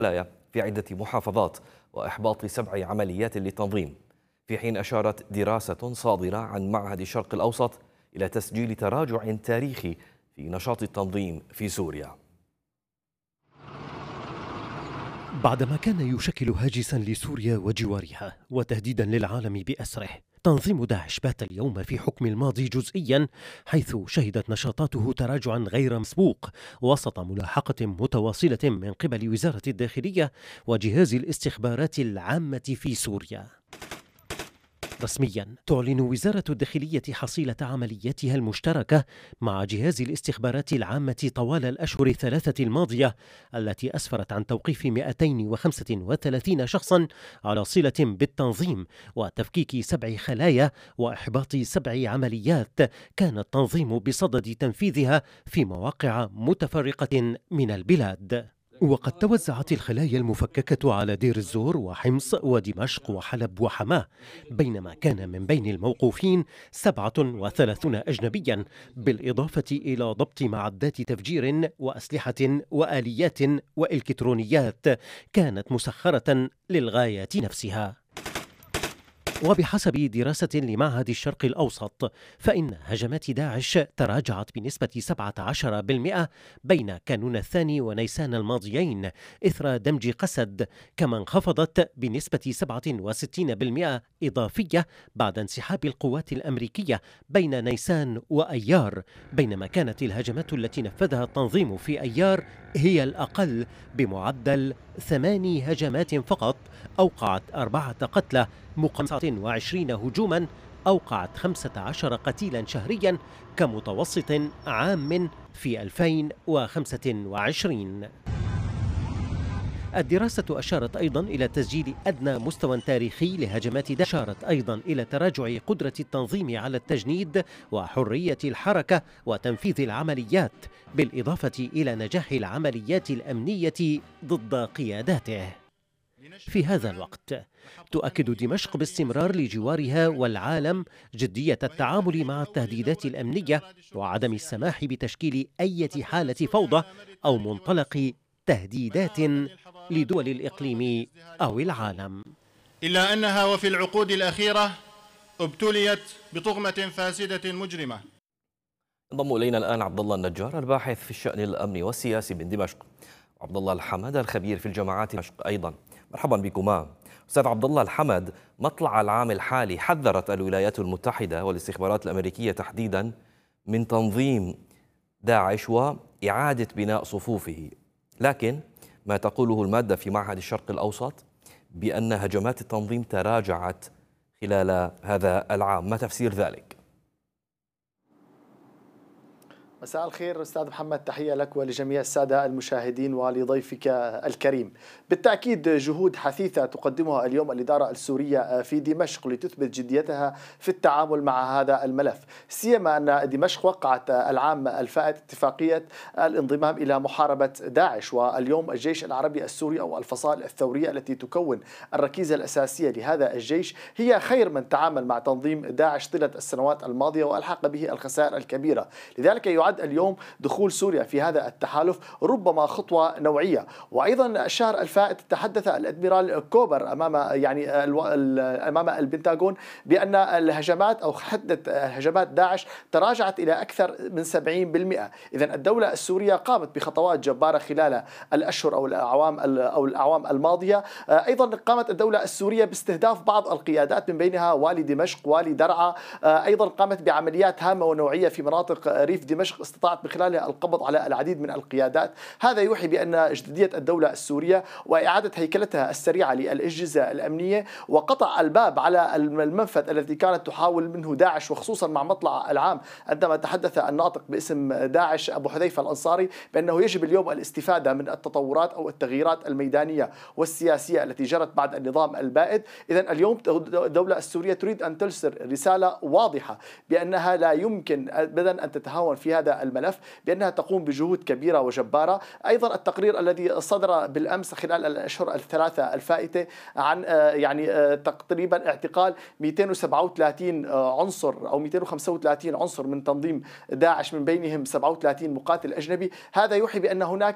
في عدة محافظات وإحباط 7 عمليات للتنظيم، في حين أشارت دراسة صادرة عن معهد الشرق الأوسط إلى تسجيل تراجع تاريخي في نشاط التنظيم في سوريا. بعدما كان يشكل هاجسا لسوريا وجوارها وتهديدا للعالم بأسره، تنظيم داعش بات اليوم في حكم الماضي جزئيا، حيث شهدت نشاطاته تراجعا غير مسبوق وسط ملاحقة متواصلة من قبل وزارة الداخلية وجهاز الاستخبارات العامة في سوريا. رسميا تعلن وزارة الداخلية حصيلة عملياتها المشتركة مع جهاز الاستخبارات العامة طوال الأشهر الثلاثة الماضية، التي أسفرت عن توقيف 235 شخصا على صلة بالتنظيم وتفكيك 7 خلايا وإحباط 7 عمليات كان التنظيم بصدد تنفيذها في مواقع متفرقة من البلاد. وقد توزعت الخلايا المفككة على دير الزور وحمص ودمشق وحلب وحماة، بينما كان من بين الموقوفين 37 أجنبيا، بالإضافة إلى ضبط معدات تفجير وأسلحة وآليات وإلكترونيات كانت مسخرة للغايات نفسها. وبحسب دراسة لمعهد الشرق الأوسط، فإن هجمات داعش تراجعت بنسبة 17% بين كانون الثاني ونيسان الماضيين إثر دمج قسد، كما انخفضت بنسبة 67% إضافية بعد انسحاب القوات الأمريكية بين نيسان وأيار، بينما كانت الهجمات التي نفذها التنظيم في أيار هي الأقل بمعدل 8 هجمات فقط، أوقعت 4 قتلى مقابل 29 هجوما، أوقعت 15 قتيلا شهريا كمتوسط عام في 2025. الدراسة أشارت أيضا إلى تسجيل أدنى مستوى تاريخي لهجمات داعش، أشارت أيضا إلى تراجع قدرة التنظيم على التجنيد وحرية الحركة وتنفيذ العمليات، بالإضافة إلى نجاح العمليات الأمنية ضد قياداته. في هذا الوقت تؤكد دمشق باستمرار لجوارها والعالم جدية التعامل مع التهديدات الأمنية وعدم السماح بتشكيل أي حالة فوضى أو منطلق تهديدات لدول الإقليم أو العالم. إلا أنها وفي العقود الأخيرة ابتليت بطغمة فاسدة مجرمة. انضم إلينا الآن عبد الله النجار الباحث في الشأن الأمني والسياسي من دمشق، وعبد الله الحمد الخبير في الجامعات دمشق أيضا. مرحبا بكما. أستاذ عبد الله الحمد، مطلع العام الحالي حذرت الولايات المتحدة والاستخبارات الأمريكية تحديدا من تنظيم داعش وإعادة بناء صفوفه، لكن ما تقوله المادة في معهد الشرق الأوسط بأن هجمات التنظيم تراجعت خلال هذا العام، ما تفسير ذلك؟ مساء الخير أستاذ محمد، تحية لك ولجميع السادة المشاهدين ولضيفك الكريم. بالتأكيد جهود حثيثة تقدمها اليوم الإدارة السورية في دمشق لتثبت جديتها في التعامل مع هذا الملف، سيما أن دمشق وقعت العام الفائت اتفاقية الانضمام إلى محاربة داعش، واليوم الجيش العربي السوري أو الفصائل الثورية التي تكون الركيزة الأساسية لهذا الجيش هي خير من تعامل مع تنظيم داعش طيلة السنوات الماضية وألحق به الخسائر الكبيرة. لذلك يعد اليوم دخول سوريا في هذا التحالف ربما خطوة نوعية. وأيضا الشهر الفائت تحدث الأدميرال كوبر أمام البنتاغون بأن الهجمات أو حدة هجمات داعش تراجعت إلى أكثر من 70%. إذن الدولة السورية قامت بخطوات جبارة خلال الأشهر أو الأعوام الماضية. أيضا قامت الدولة السورية باستهداف بعض القيادات من بينها والي دمشق، والي درعا. أيضا قامت بعمليات هامة ونوعية في مناطق ريف دمشق استطاعت من خلالها القبض على العديد من القيادات. هذا يوحي بأن جدية الدولة السورية وإعادة هيكلتها السريعة للأجهزة الأمنية وقطع الباب على المنفذ الذي كانت تحاول منه داعش، وخصوصا مع مطلع العام عندما تحدث الناطق باسم داعش أبو حذيفة الأنصاري بأنه يجب اليوم الاستفادة من التطورات أو التغييرات الميدانية والسياسية التي جرت بعد النظام البائد. إذن اليوم الدولة السورية تريد أن ترسل رسالة واضحة بأنها لا يمكن أبدا أن تتهاون في هذا الملف، بأنها تقوم بجهود كبيرة وجبارة. أيضا التقرير الذي صدر بالأمس خلال الأشهر الثلاثة الفائتة عن تقريبا اعتقال 237 عنصر أو 235 عنصر من تنظيم داعش، من بينهم 37 مقاتل أجنبي، هذا يوحي بأن هناك